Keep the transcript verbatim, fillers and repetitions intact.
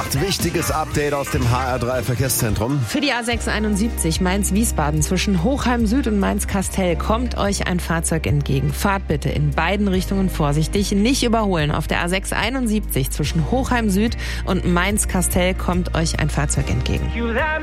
acht. Wichtiges Update aus dem H R drei Verkehrszentrum. Für die A sechs einundsiebzig Mainz-Wiesbaden zwischen Hochheim Süd und Mainz-Kastel kommt euch ein Fahrzeug entgegen. Fahrt bitte in beiden Richtungen vorsichtig, nicht überholen. Auf der A sechs einundsiebzig zwischen Hochheim Süd und Mainz-Kastel kommt euch ein Fahrzeug entgegen.